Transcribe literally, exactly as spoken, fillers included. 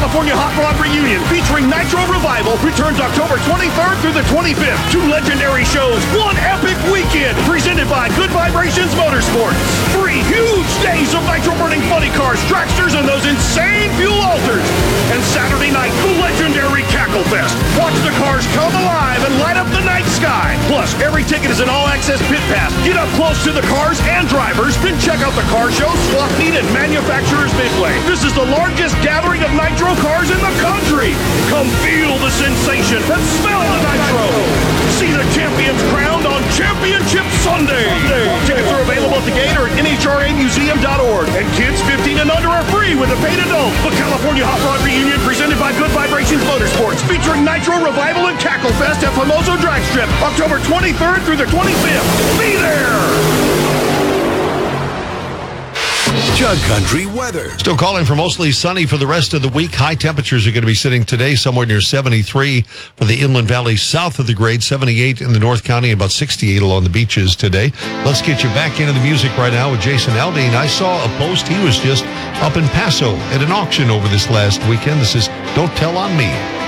California Hot Rod Reunion featuring Nitro Revival returns October twenty-third through the twenty-fifth. Two legendary shows, one epic weekend, presented by Good Vibrations Motorsports. Three huge days of nitro-burning funny cars, dragsters, and those insane fuel alters. And Saturday night, the legendary Cackle Fest. Watch the cars come alive and light up the night sky. Plus, every ticket is an all-access pit pass. Get up close to the cars and drivers, then check out the car show, swap meet, and manufacturer's midway. This is the largest gathering of nitro cars in the country. Come feel the sensation and smell the nitro. See the champions crowned on Championship Sunday. Sunday. Tickets are available at the gate or at N H R A museum dot org. And kids fifteen and under are free with a paid adult. The California Hot Rod Reunion presented by Good Vibrations Motorsports, featuring Nitro Revival and Cackle Fest at Famoso Drag Strip, October twenty-third through the twenty-fifth. Be there! Jug Country weather. Still calling for mostly sunny for the rest of the week. High temperatures are going to be sitting today somewhere near seventy-three for the inland valley south of the grade, seventy-eight in the North County, and about sixty-eight along the beaches today. Let's get you back into the music right now with Jason Aldean. I saw a post. He was just up in Paso at an auction over this last weekend. This is Don't Tell on Me.